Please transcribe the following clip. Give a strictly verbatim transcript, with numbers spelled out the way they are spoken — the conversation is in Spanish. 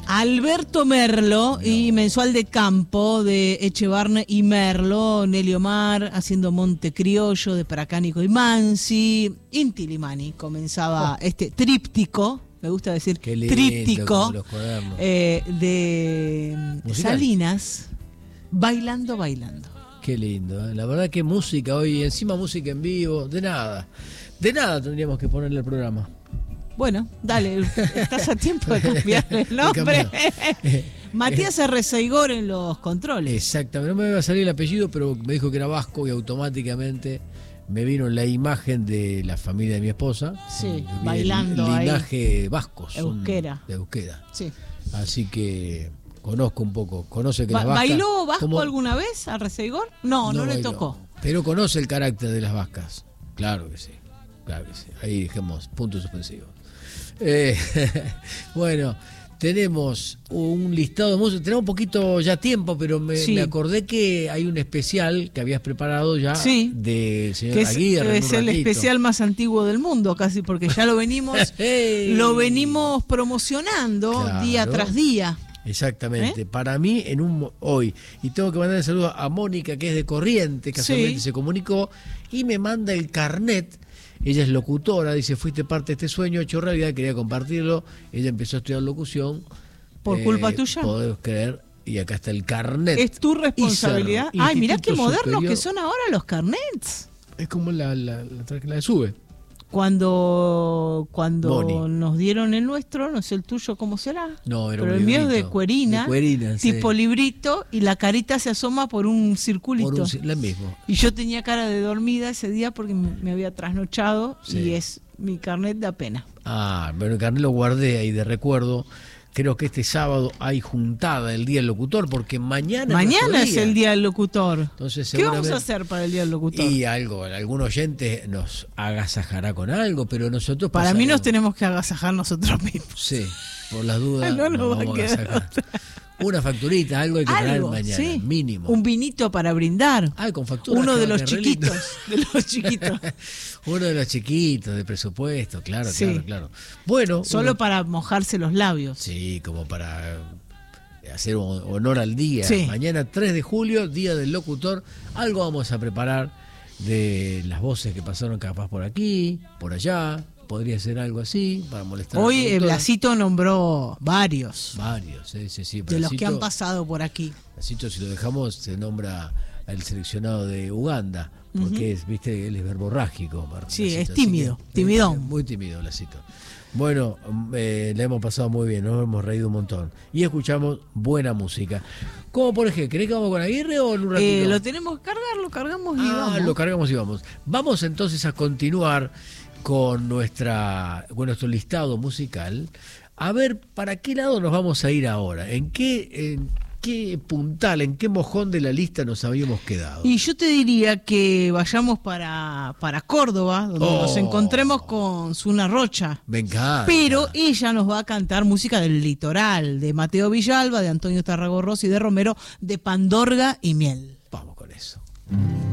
Alberto Merlo y Mensual de Campo de Echevarne y Merlo, Nelly Omar haciendo Monte Criollo de Paracánico y Mansi, Inti Limani comenzaba oh. este tríptico, me gusta decir lindo, tríptico, eh, de musical. Salinas, Bailando, Bailando. Qué lindo, ¿eh? La verdad que música hoy, encima música en vivo, de nada, de nada tendríamos que ponerle el programa. Bueno, dale, estás a tiempo de cambiarle el nombre. Matías Arrezaigor en los controles. Exactamente, no me iba a salir el apellido, pero me dijo que era vasco y automáticamente me vino la imagen de la familia de mi esposa. Sí, bailando el ahí. Linaje vascos. Euskera. De Euskera. Sí. Así que conozco un poco, conoce que ba- las vascas... ¿Bailó vasco ¿cómo? alguna vez a Arrezaigor? No, no, no le tocó. Pero conoce el carácter de las vascas. Claro que sí, claro que sí. Ahí dejemos puntos suspensivos. Eh, bueno, tenemos un listado de música, tenemos un poquito ya tiempo, pero me, sí. me acordé que hay un especial que habías preparado ya sí. del señor que es, Aguirre. Es el especial más antiguo del mundo, casi, porque ya lo venimos, hey. lo venimos promocionando claro. día tras día. Exactamente, ¿Eh? Para mí en un hoy, y tengo que mandar el saludo a Mónica, que es de Corrientes, casualmente sí. se comunicó y me manda el carnet. Ella es locutora, dice, fuiste parte de este sueño hecho realidad, quería compartirlo. Ella empezó a estudiar locución. ¿Por eh, culpa tuya? Podés creer, y acá está el carnet. Es tu responsabilidad. Ay, mirá qué modernos superior. Que son ahora los carnets. Es como la, la, la, la de SUBE. Cuando cuando nos dieron el nuestro, no sé el tuyo cómo será, no, era pero un el mío librito, es de cuerina, de cuerina tipo sí. librito, y la carita se asoma por un circulito. Por un, la mismo. Y yo tenía cara de dormida ese día porque me había trasnochado sí. y es mi carnet da pena. Ah, bueno, el carnet lo guardé ahí de recuerdo. Creo que este sábado hay juntada el Día del Locutor, porque mañana Mañana es, es el Día del Locutor. Entonces, ¿qué vamos a hacer para el Día del Locutor? Y algo, algún oyente nos agasajará con algo, pero nosotros... Para pasamos... mí nos tenemos que agasajar nosotros mismos. Sí, por las dudas no nos nos va vamos a a agasajar. Una facturita, algo hay que traer mañana, sí. mínimo. Un vinito para brindar. Ah, con factura. Uno de los chiquitos, de los chiquitos. Uno de los chiquitos, de presupuesto, claro, sí. claro, claro. Bueno. Solo uno... para mojarse los labios. Sí, como para hacer honor al día. Sí. Mañana tres de julio, Día del Locutor. Algo vamos a preparar de las voces que pasaron capaz por aquí, por allá. Podría ser algo así, para molestar. Hoy el Blasito nombró varios. Varios, sí, sí, sí. De Blasito, los que han pasado por aquí. Blasito, si lo dejamos, se nombra al seleccionado de Uganda, porque uh-huh. es, viste, él es verborrágico. Sí, Blasito, es tímido, que, timidón. Muy tímido, Blasito. Bueno, eh, le hemos pasado muy bien, nos hemos reído un montón. Y escuchamos buena música. ¿Cómo por ejemplo? ¿Querés que vamos con Aguirre o en un ratito? Eh, lo tenemos que cargar, lo cargamos y ah, vamos. lo cargamos y vamos. Vamos entonces a continuar con nuestra con nuestro listado musical, a ver para qué lado nos vamos a ir ahora, en qué en qué puntal, en qué mojón de la lista nos habíamos quedado. Y yo te diría que vayamos para, para Córdoba, donde oh, nos encontremos con Zuna Rocha. Me encanta. Pero ella nos va a cantar música del litoral, de Mateo Villalba, de Antonio Tarragorros y de Romero, de Pandorga y Miel. Vamos con eso. Mm.